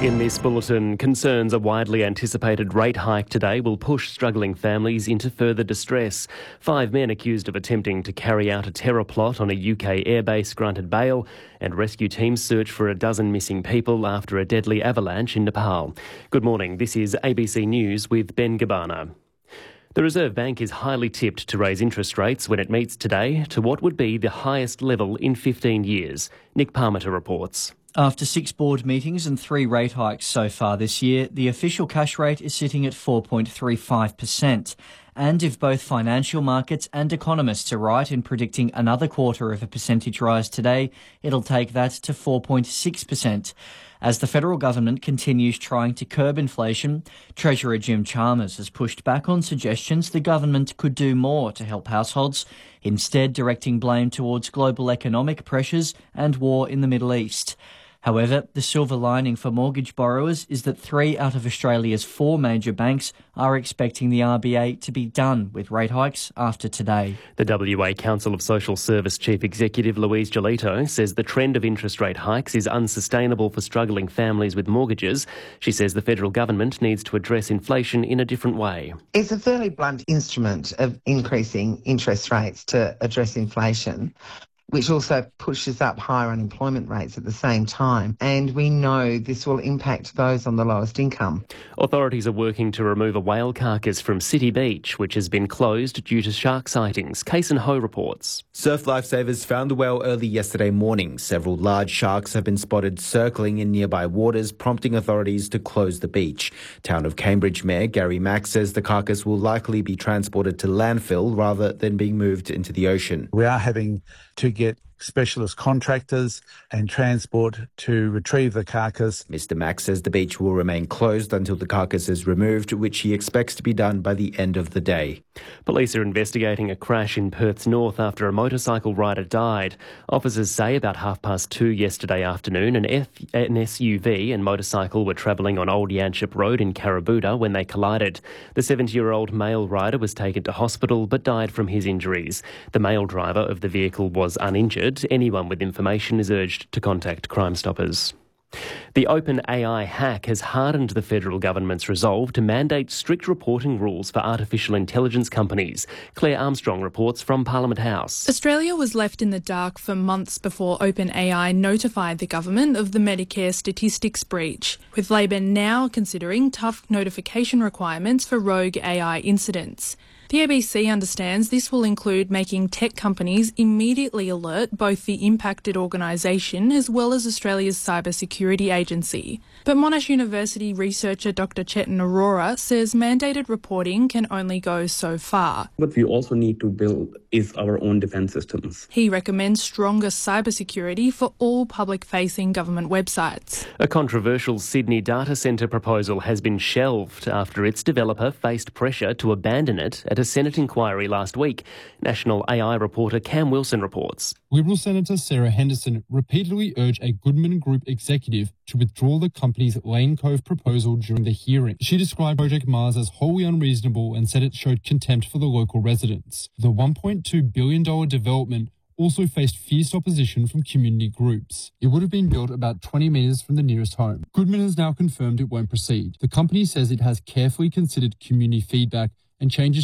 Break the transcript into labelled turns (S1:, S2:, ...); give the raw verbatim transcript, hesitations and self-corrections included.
S1: In this bulletin, concerns a widely anticipated rate hike today will push struggling families into further distress. Five men accused of attempting to carry out a terror plot on a U K airbase granted bail, and rescue teams search for a dozen missing people after a deadly avalanche in Nepal. Good morning, this is A B C News with Ben Gabana. The Reserve Bank is highly tipped to raise interest rates when it meets today to what would be the highest level in fifteen years. Nick Parmenter reports.
S2: After six board meetings and three rate hikes so far this year, the official cash rate is sitting at four point three five percent. And if both financial markets and economists are right in predicting another quarter of a percentage rise today, it'll take that to four point six percent. As the federal government continues trying to curb inflation, Treasurer Jim Chalmers has pushed back on suggestions the government could do more to help households, instead directing blame towards global economic pressures and war in the Middle East. However, the silver lining for mortgage borrowers is that three out of Australia's four major banks are expecting the R B A to be done with rate hikes after today.
S1: The W A Council of Social Service Chief Executive Louise Giolito says the trend of interest rate hikes is unsustainable for struggling families with mortgages. She says the federal government needs to address inflation in a different way.
S3: It's a fairly blunt instrument of increasing interest rates to address inflation, which also pushes up higher unemployment rates at the same time. And we know this will impact those on the lowest income.
S1: Authorities are working to remove a whale carcass from City Beach, which has been closed due to shark sightings. Kason Ho reports.
S4: Surf lifesavers found the whale early yesterday morning. Several large sharks have been spotted circling in nearby waters, prompting authorities to close the beach. Town of Cambridge Mayor Gary Mack says the carcass will likely be transported to landfill rather than being moved into the ocean.
S5: We are having to get specialist contractors and transport to retrieve the carcass.
S4: Mister Mack says the beach will remain closed until the carcass is removed, which he expects to be done by the end of the day.
S1: Police are investigating a crash in Perth's north after a motorcycle rider died. Officers say about half past two yesterday afternoon, an, F- an S U V and motorcycle were travelling on Old Yanchep Road in Carabooda when they collided. The seventy-year-old male rider was taken to hospital but died from his injuries. The male driver of the vehicle was uninjured. Anyone with information is urged to contact Crime Stoppers. The OpenAI hack has hardened the federal government's resolve to mandate strict reporting rules for artificial intelligence companies. Claire Armstrong reports from Parliament House.
S6: Australia was left in the dark for months before OpenAI notified the government of the Medicare statistics breach, with Labor now considering tough notification requirements for rogue A I incidents. The A B C understands this will include making tech companies immediately alert both the impacted organisation as well as Australia's cybersecurity agency. But Monash University researcher Doctor Chetan Arora says mandated reporting can only go so far.
S7: What we also need to build is our own defence systems.
S6: He recommends stronger cybersecurity for all public-facing government websites.
S1: A controversial Sydney data centre proposal has been shelved after its developer faced pressure to abandon it at a Senate inquiry last week. National A I reporter Cam Wilson reports.
S8: Liberal Senator Sarah Henderson repeatedly urged a Goodman Group executive to withdraw the company's Lane Cove proposal during the hearing. She described Project Mars as wholly unreasonable and said it showed contempt for the local residents. The one point two billion dollars development also faced fierce opposition from community groups. It would have been built about twenty metres from the nearest home. Goodman has now confirmed it won't proceed. The company says it has carefully considered community feedback and changes